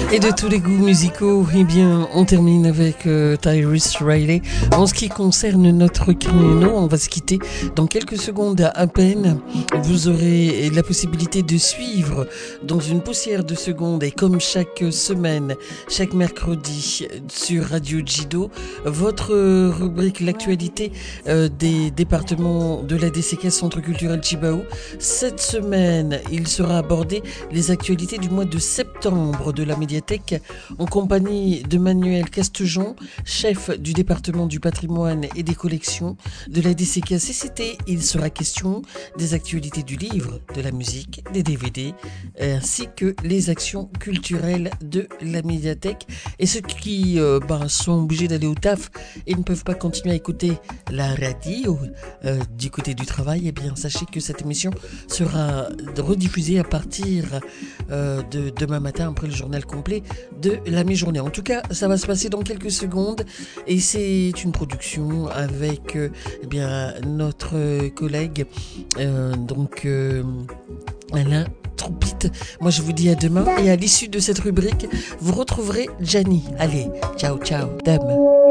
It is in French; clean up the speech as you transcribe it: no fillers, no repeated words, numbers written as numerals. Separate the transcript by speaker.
Speaker 1: Et de tous les goûts musicaux, eh bien, on termine avec Tyrese Riley. En ce qui concerne notre créneau, on va se quitter dans quelques secondes à peine. Vous aurez la possibilité de suivre dans une poussière de secondes et comme chaque semaine, chaque mercredi sur Radio Jido, votre rubrique l'actualité des départements de la DCK Centre culturel Chibao. Cette semaine, il sera abordé les actualités du mois de septembre de la médiathèque en compagnie de Manuel Castejon, chef du département du patrimoine et des collections de la DCK CCT. Il sera question des actualités du livre, de la musique, des DVD, ainsi que les actions culturelles de la médiathèque. Et ceux qui sont obligés d'aller au taf et ne peuvent pas continuer à écouter la radio du côté du travail, eh bien sachez que cette émission sera rediffusée à partir de demain matin après le journal complet de la mi-journée. En tout cas, ça va se passer dans quelques secondes et c'est une production avec notre collègue Alain Troupite. Moi je vous dis à demain et à l'issue de cette rubrique, vous retrouverez Gianni. Allez, ciao ciao, dame.